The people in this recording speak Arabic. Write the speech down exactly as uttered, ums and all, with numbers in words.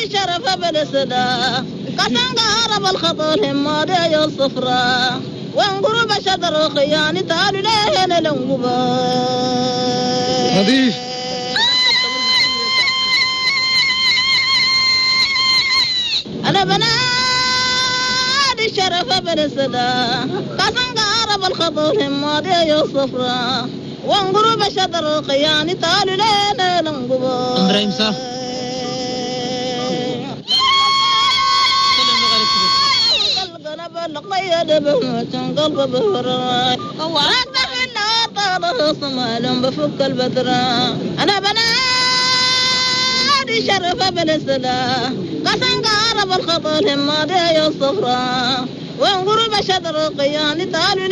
شرف بالسدا قسم قارب الخطر هم دي الصفراء وانقرب شدر خياني تعالوا لين الانقبا نظيف أنا بنادي شرف بالسدا قسم قارب الخطر هم دي الصفراء وانقرب شدر خياني تعالوا لين الانقبا إبراهيم صح قيد بهمة قلب بهراي وعد بحنا طاله صمال بفك البدرة أنا بنادي شرف بالسدا قسم قارب الخطر هم دي الصفراء وانقرب شدر قياني تعالوا